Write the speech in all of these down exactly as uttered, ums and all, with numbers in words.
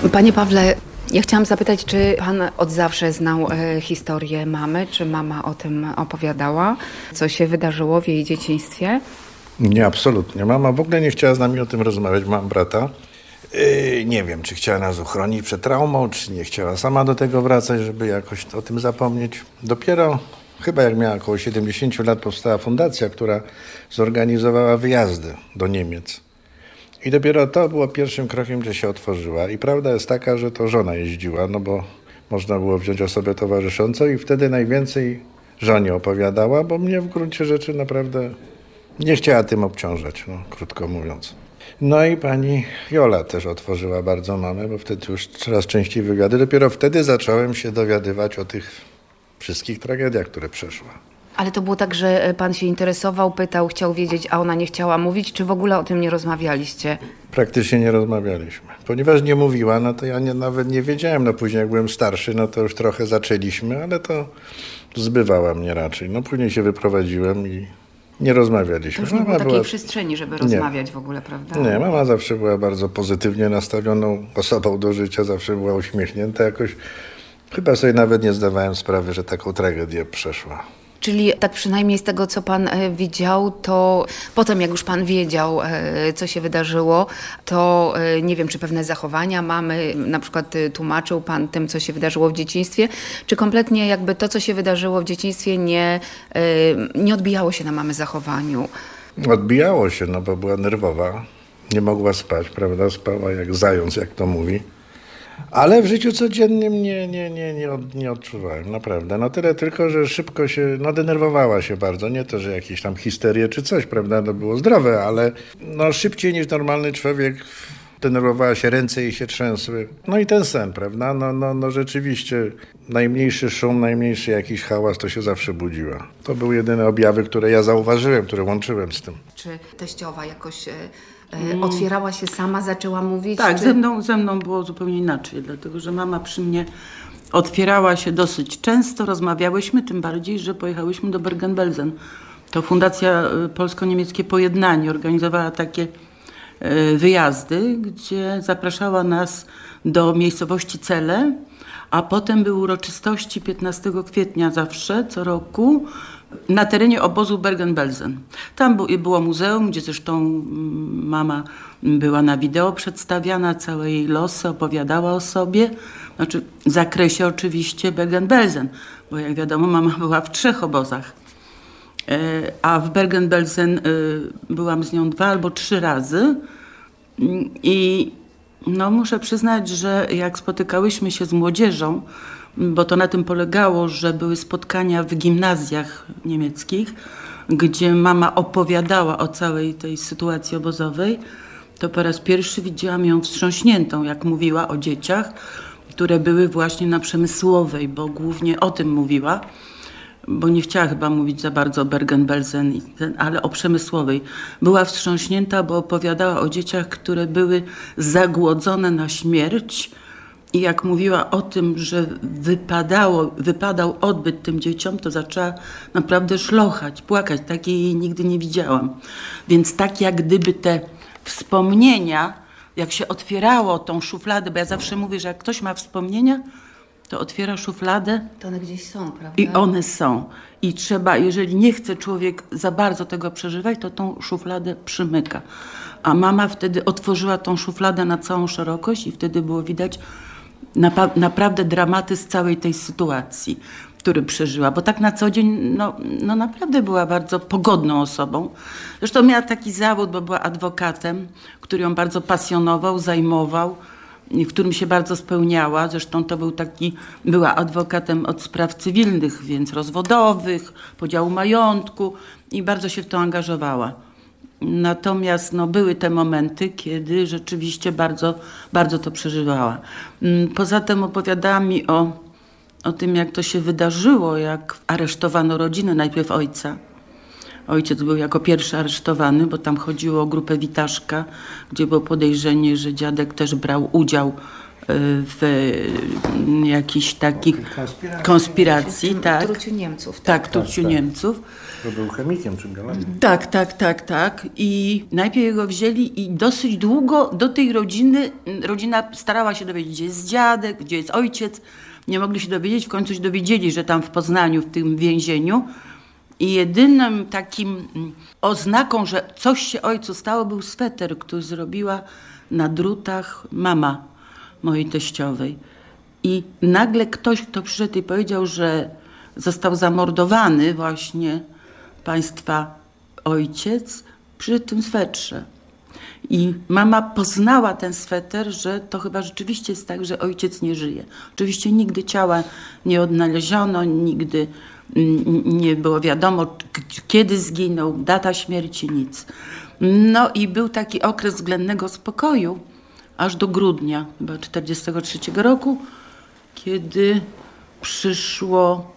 Panie Pawle, ja chciałam zapytać, czy pan od zawsze znał e, historię mamy? Czy mama o tym opowiadała? Co się wydarzyło w jej dzieciństwie? Nie, absolutnie. Mama w ogóle nie chciała z nami o tym rozmawiać. Mam brata. Yy, nie wiem, czy chciała nas uchronić przed traumą, czy nie chciała sama do tego wracać, żeby jakoś o tym zapomnieć. Dopiero chyba jak miała około siedemdziesiąt lat powstała fundacja, która zorganizowała wyjazdy do Niemiec. I dopiero to było pierwszym krokiem, że się otworzyła. I prawda jest taka, że to żona jeździła, no bo można było wziąć osobę towarzyszącą i wtedy najwięcej żonie opowiadała, bo mnie w gruncie rzeczy naprawdę nie chciała tym obciążać, no, krótko mówiąc. No i pani Jola też otworzyła bardzo mamę, bo wtedy już coraz częściej wywiady. Dopiero wtedy zacząłem się dowiadywać o tych wszystkich tragediach, które przeszła. Ale to było tak, że pan się interesował, pytał, chciał wiedzieć, a ona nie chciała mówić, czy w ogóle o tym nie rozmawialiście? Praktycznie nie rozmawialiśmy. Ponieważ nie mówiła, no to ja nie, nawet nie wiedziałem. No później jak byłem starszy, no to już trochę zaczęliśmy, ale to zbywała mnie raczej. No później się wyprowadziłem i nie rozmawialiśmy. To już nie mama było takiej była... przestrzeni, żeby rozmawiać nie. w ogóle, prawda? Nie, mama zawsze była bardzo pozytywnie nastawioną osobą do życia, zawsze była uśmiechnięta jakoś. Chyba sobie nawet nie zdawałem sprawy, że taką tragedię przeszła. Czyli tak przynajmniej z tego, co pan widział, to potem jak już pan wiedział, co się wydarzyło, to nie wiem, czy pewne zachowania mamy, na przykład tłumaczył pan tym, co się wydarzyło w dzieciństwie, czy kompletnie jakby to, co się wydarzyło w dzieciństwie nie, nie odbijało się na mamy zachowaniu? Odbijało się, no bo była nerwowa, nie mogła spać, prawda, spała jak zając, jak to mówi. Ale w życiu codziennym nie, nie, nie, nie, od, nie odczuwałem, naprawdę. No tyle tylko, że szybko się, no denerwowała się bardzo. Nie to, że jakieś tam histerie czy coś, prawda, to było zdrowe, ale no szybciej niż normalny człowiek denerwowała się, ręce jej się trzęsły. No i ten sen, prawda, no, no, no rzeczywiście najmniejszy szum, najmniejszy jakiś hałas, to się zawsze budziła. To były jedyne objawy, które ja zauważyłem, które łączyłem z tym. Czy teściowa jakoś... otwierała się sama, zaczęła mówić? Tak, czy... ze mną, ze mną było zupełnie inaczej, dlatego że mama przy mnie otwierała się dosyć często, rozmawiałyśmy, tym bardziej, że pojechałyśmy do Bergen-Belsen. To Fundacja Polsko-Niemieckie Pojednanie organizowała takie wyjazdy, gdzie zapraszała nas do miejscowości Celle, a potem były uroczystości piętnastego kwietnia zawsze, co roku, na terenie obozu Bergen-Belsen. Tam było muzeum, gdzie zresztą mama była na wideo przedstawiana, całe jej losy, opowiadała o sobie. Znaczy w zakresie oczywiście Bergen-Belsen, bo jak wiadomo mama była w trzech obozach. A w Bergen-Belsen byłam z nią dwa albo trzy razy i no muszę przyznać, że jak spotykałyśmy się z młodzieżą, bo to na tym polegało, że były spotkania w gimnazjach niemieckich, gdzie mama opowiadała o całej tej sytuacji obozowej, to po raz pierwszy widziałam ją wstrząśniętą, jak mówiła o dzieciach, które były właśnie na Przemysłowej, bo głównie o tym mówiła, bo nie chciała chyba mówić za bardzo o Bergen-Belsen, ale o Przemysłowej. Była wstrząśnięta, bo opowiadała o dzieciach, które były zagłodzone na śmierć. I jak mówiła o tym, że wypadało, wypadał odbyt tym dzieciom, to zaczęła naprawdę szlochać, płakać. Takiej jej nigdy nie widziałam. Więc tak jak gdyby te wspomnienia, jak się otwierało tą szufladę, bo ja zawsze mówię, że jak ktoś ma wspomnienia, to otwiera szufladę. To one gdzieś są, prawda? I one są. I trzeba, jeżeli nie chce człowiek za bardzo tego przeżywać, to tą szufladę przymyka. A mama wtedy otworzyła tą szufladę na całą szerokość i wtedy było widać napa- naprawdę dramaty z całej tej sytuacji, który przeżyła. Bo tak na co dzień, no, no naprawdę była bardzo pogodną osobą. Zresztą miała taki zawód, bo była adwokatem, który ją bardzo pasjonował, zajmował, w którym się bardzo spełniała. Zresztą to był taki, była adwokatem od spraw cywilnych, więc rozwodowych, podziału majątku i bardzo się w to angażowała. Natomiast no, były te momenty, kiedy rzeczywiście bardzo, bardzo to przeżywała. Poza tym opowiadała mi o, o tym, jak to się wydarzyło, jak aresztowano rodzinę, najpierw ojca. Ojciec był jako pierwszy aresztowany, bo tam chodziło o grupę Witaszka, gdzie było podejrzenie, że dziadek też brał udział w jakichś takich Konspiracji. konspiracji, tak. Truciu Niemców. Tak, truciu tak. Niemców. To był chemikiem czy biologiem. Tak, tak, tak, tak. I najpierw go wzięli i dosyć długo do tej rodziny, rodzina starała się dowiedzieć, gdzie jest dziadek, gdzie jest ojciec. Nie mogli się dowiedzieć, w końcu się dowiedzieli, że tam w Poznaniu, w tym więzieniu. I jedynym takim oznaką, że coś się ojcu stało, był sweter, który zrobiła na drutach mama mojej teściowej. I nagle ktoś, kto przyszedł i powiedział, że został zamordowany właśnie państwa ojciec przy tym swetrze. I mama poznała ten sweter, że to chyba rzeczywiście jest tak, że ojciec nie żyje. Oczywiście nigdy ciała nie odnaleziono, nigdy nie było wiadomo, kiedy zginął, data śmierci, nic. No i był taki okres względnego spokoju, aż do grudnia chyba czterdziestego trzeciego roku, kiedy przyszło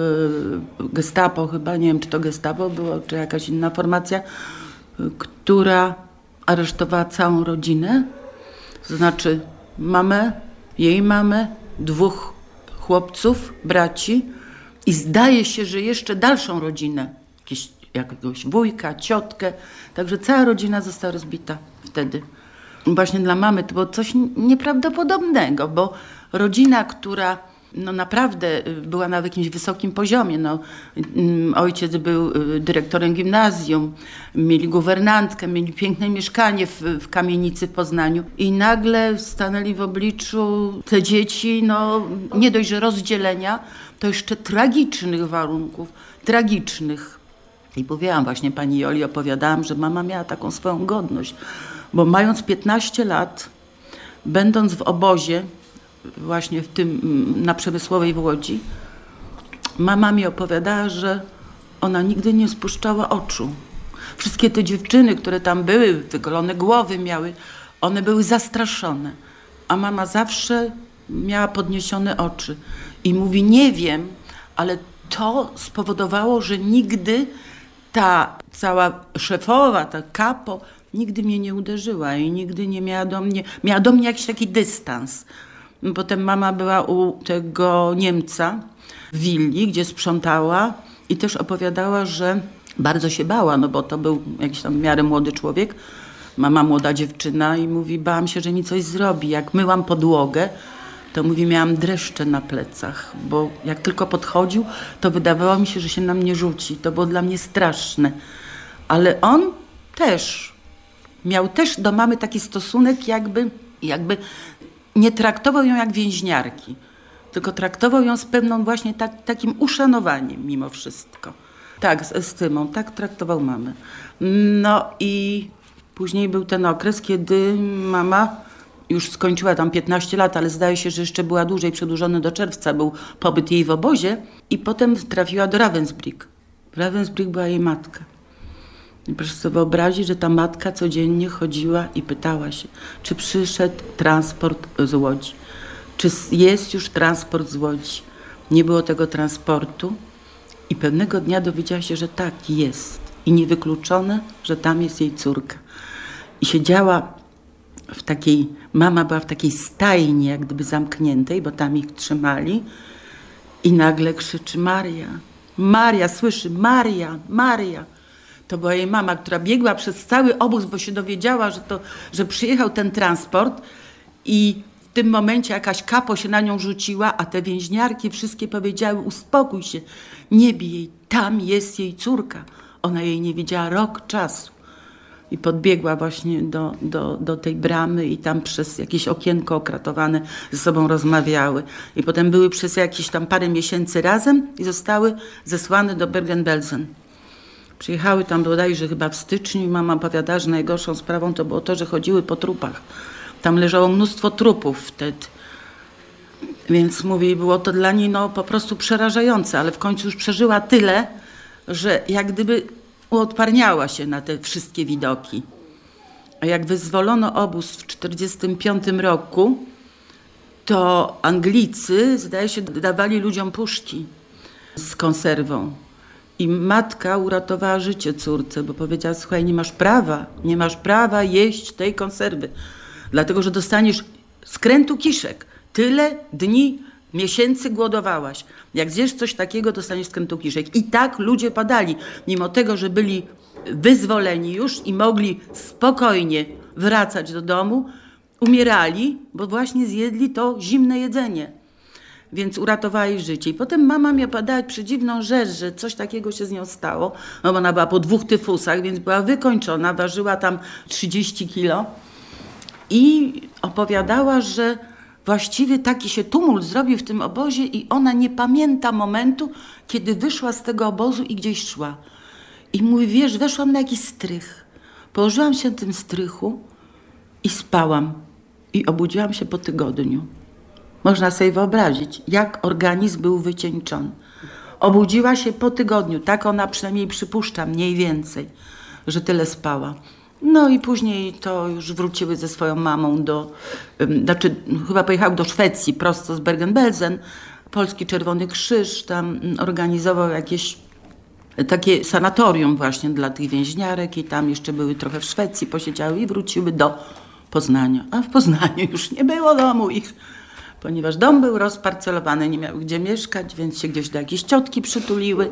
y, gestapo chyba, nie wiem czy to gestapo było, czy jakaś inna formacja, y, która aresztowała całą rodzinę, to znaczy mamę, jej mamę, dwóch chłopców, braci i zdaje się, że jeszcze dalszą rodzinę, jakieś, jakiegoś wujka, ciotkę, także cała rodzina została rozbita wtedy. Właśnie dla mamy to było coś nieprawdopodobnego, bo rodzina, która no naprawdę była na jakimś wysokim poziomie. No, ojciec był dyrektorem gimnazjum, mieli guwernantkę, mieli piękne mieszkanie w, w kamienicy w Poznaniu i nagle stanęli w obliczu te dzieci, no nie dość, że rozdzielenia, to jeszcze tragicznych warunków, tragicznych. I mówiłam właśnie pani Joli, opowiadałam, że mama miała taką swoją godność, bo mając piętnaście lat, będąc w obozie, właśnie w tym, na Przemysłowej w Łodzi, mama mi opowiadała, że ona nigdy nie spuszczała oczu. Wszystkie te dziewczyny, które tam były, wygolone głowy miały, one były zastraszone. A mama zawsze miała podniesione oczy. I mówi, nie wiem, ale to spowodowało, że nigdy ta cała szefowa, ta kapo, nigdy mnie nie uderzyła i nigdy nie miała do mnie, miała do mnie jakiś taki dystans. Potem mama była u tego Niemca w willi, gdzie sprzątała i też opowiadała, że bardzo się bała, no bo to był jakiś tam w miarę młody człowiek, mama młoda dziewczyna i mówi, bałam się, że mi coś zrobi. Jak myłam podłogę, to mówi, miałam dreszcze na plecach, bo jak tylko podchodził, to wydawało mi się, że się na mnie rzuci. To było dla mnie straszne. Ale on też miał też do mamy taki stosunek, jakby, jakby nie traktował ją jak więźniarki, tylko traktował ją z pewną właśnie tak, takim uszanowaniem mimo wszystko. Tak, z estymą, tak traktował mamę. No i później był ten okres, kiedy mama już skończyła tam piętnaście lat, ale zdaje się, że jeszcze była dłużej, przedłużony do czerwca był pobyt jej w obozie i potem trafiła do Ravensbrück. W Ravensbrück była jej matka. I proszę sobie wyobrazić, że ta matka codziennie chodziła i pytała się, czy przyszedł transport z Łodzi, czy jest już transport z Łodzi. Nie było tego transportu i pewnego dnia dowiedziała się, że tak jest i niewykluczone, że tam jest jej córka. I siedziała w takiej, mama była w takiej stajni, jak gdyby zamkniętej, bo tam ich trzymali i nagle krzyczy Maria, Maria, słyszy, Maria, Maria. To była jej mama, która biegła przez cały obóz, bo się dowiedziała, że, to, że przyjechał ten transport i w tym momencie jakaś kapo się na nią rzuciła, a te więźniarki wszystkie powiedziały, uspokój się, nie bij jej, tam jest jej córka. Ona jej nie widziała rok czasu. I podbiegła właśnie do, do, do tej bramy i tam przez jakieś okienko okratowane ze sobą rozmawiały. I potem były przez jakieś tam parę miesięcy razem i zostały zesłane do Bergen-Belsen. Przyjechały tam bodajże chyba w styczniu i mama opowiadała, że najgorszą sprawą to było to, że chodziły po trupach. Tam leżało mnóstwo trupów wtedy. Więc mówi, było to dla niej no, po prostu przerażające, ale w końcu już przeżyła tyle, że jak gdyby uodparniała się na te wszystkie widoki. A jak wyzwolono obóz w tysiąc dziewięćset czterdziestym piątym roku, to Anglicy, zdaje się, dawali ludziom puszki z konserwą. I matka uratowała życie córce, bo powiedziała, słuchaj, nie masz prawa, nie masz prawa jeść tej konserwy, dlatego że dostaniesz skrętu kiszek. Tyle dni, miesięcy głodowałaś. Jak zjesz coś takiego, dostaniesz skrętu kiszek. I tak ludzie padali, mimo tego, że byli wyzwoleni już i mogli spokojnie wracać do domu, umierali, bo właśnie zjedli to zimne jedzenie. Więc uratowała jej życie. I potem mama mi opowiadała przedziwną rzecz, że coś takiego się z nią stało. No bo ona była po dwóch tyfusach, więc była wykończona, ważyła tam trzydzieści kilo. I opowiadała, że właściwie taki się tumult zrobił w tym obozie i ona nie pamięta momentu, kiedy wyszła z tego obozu i gdzieś szła. I mówi, wiesz, weszłam na jakiś strych. Położyłam się na tym strychu i spałam. I obudziłam się po tygodniu. Można sobie wyobrazić, jak organizm był wycieńczony. Obudziła się po tygodniu, tak ona przynajmniej przypuszcza, mniej więcej, że tyle spała. No i później to już wróciły ze swoją mamą do, znaczy chyba pojechały do Szwecji prosto z Bergen-Belsen. Polski Czerwony Krzyż tam organizował jakieś takie sanatorium właśnie dla tych więźniarek i tam jeszcze były trochę w Szwecji, posiedziały i wróciły do Poznania. A w Poznaniu już nie było domu ich, ponieważ dom był rozparcelowany, nie miały gdzie mieszkać, więc się gdzieś do jakiejś ciotki przytuliły.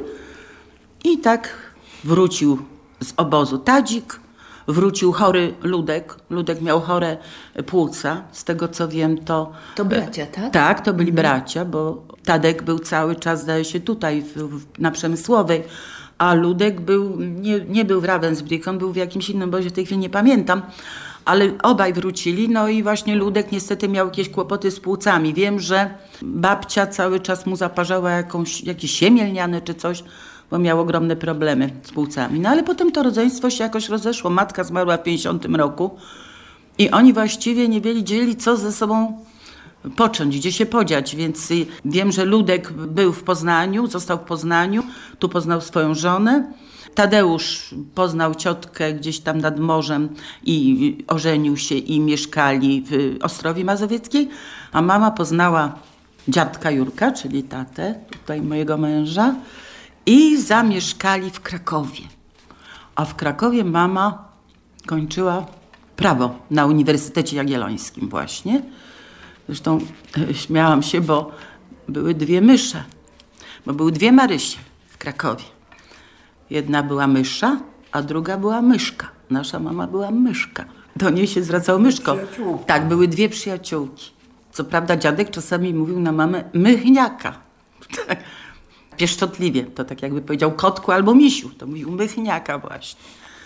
I tak wrócił z obozu Tadzik, wrócił chory Ludek. Ludek miał chore płuca, z tego co wiem to... To bracia, tak? Tak, to byli bracia, bo Tadek był cały czas, zdaje się, tutaj w, w, na Przemysłowej, a Ludek był, nie, nie był w Ravensbrück, on był w jakimś innym obozie, w tej chwili nie pamiętam, ale obaj wrócili, no i właśnie Ludek niestety miał jakieś kłopoty z płucami. Wiem, że babcia cały czas mu zaparzała jakąś, jakieś siemię lniane czy coś, bo miał ogromne problemy z płucami. No ale potem to rodzeństwo się jakoś rozeszło. Matka zmarła w pięćdziesiątym roku i oni właściwie nie wiedzieli, co ze sobą począć, gdzie się podziać, więc wiem, że Ludek był w Poznaniu, został w Poznaniu, tu poznał swoją żonę. Tadeusz poznał ciotkę gdzieś tam nad morzem i ożenił się i mieszkali w Ostrowi Mazowieckiej, a mama poznała dziadka Jurka, czyli tatę tutaj mojego męża i zamieszkali w Krakowie. A w Krakowie mama kończyła prawo na Uniwersytecie Jagiellońskim właśnie. Zresztą śmiałam się, bo były dwie mysze, bo były dwie Marysie w Krakowie. Jedna była mysza, a druga była myszka. Nasza mama była myszka. Do niej się zwracał myszko. Tak, były dwie przyjaciółki. Co prawda dziadek czasami mówił na mamę mychniaka. Tak, pieszczotliwie. To tak jakby powiedział kotku albo misiu. To mówił mychniaka właśnie.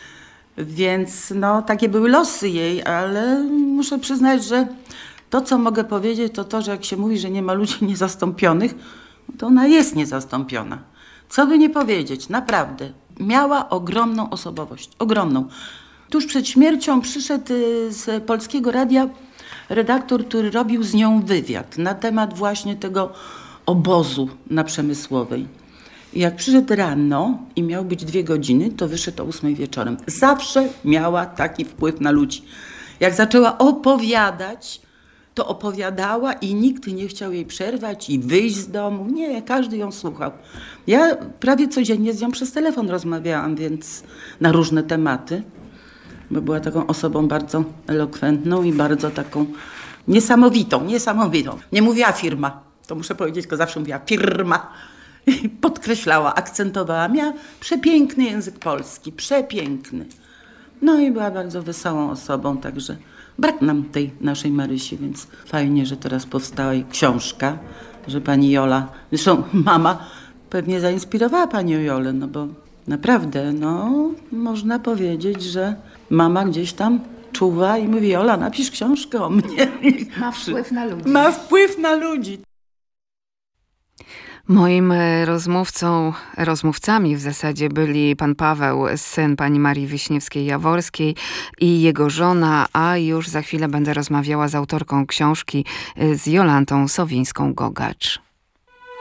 Więc no takie były losy jej, ale muszę przyznać, że to, co mogę powiedzieć, to to, że jak się mówi, że nie ma ludzi niezastąpionych, to ona jest niezastąpiona. Co by nie powiedzieć, naprawdę. Miała ogromną osobowość, ogromną. Tuż przed śmiercią przyszedł z Polskiego Radia redaktor, który robił z nią wywiad na temat właśnie tego obozu na Przemysłowej. I jak przyszedł rano i miał być dwie godziny, to wyszedł o ósmej wieczorem. Zawsze miała taki wpływ na ludzi. Jak zaczęła opowiadać, to opowiadała i nikt nie chciał jej przerwać i wyjść z domu. Nie, każdy ją słuchał. Ja prawie codziennie z nią przez telefon rozmawiałam, więc na różne tematy, bo była taką osobą bardzo elokwentną i bardzo taką niesamowitą, niesamowitą. Nie mówiła firma, to muszę powiedzieć, tylko zawsze mówiła firma. I podkreślała, akcentowała. Miała przepiękny język polski, przepiękny. No i była bardzo wesołą osobą, także brak nam tej naszej Marysi, więc fajnie, że teraz powstała jej książka, że pani Jola, zresztą mama pewnie zainspirowała panią Jolę, no bo naprawdę, no można powiedzieć, że mama gdzieś tam czuwa i mówi, Jola, napisz książkę o mnie. Ma wpływ na ludzi. Ma wpływ na ludzi. Moim rozmówcą, rozmówcami w zasadzie byli pan Paweł, syn pani Marii Wiśniewskiej-Jaworskiej i jego żona, a już za chwilę będę rozmawiała z autorką książki, z Jolantą Sowińską-Gogacz.